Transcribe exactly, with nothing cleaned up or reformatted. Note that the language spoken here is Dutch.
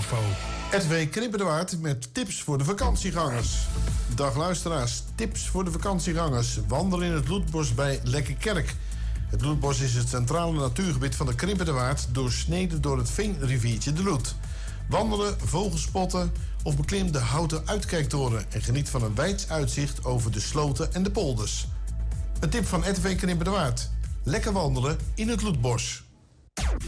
info. Edwin Knippendewaard met tips voor de vakantiegangers. Dag luisteraars, tips voor de vakantiegangers. Wandelen in het Loetbos bij Lekkerkerk. Het Loetbos is het centrale natuurgebied van de Knippendewaard, doorsneden door het veenriviertje de Loet. Wandelen, vogelspotten of beklim de houten uitkijktoren en geniet van een wijds uitzicht over de sloten en de polders. Een tip van Edwin Knippendewaard. Lekker wandelen in het Loetbos.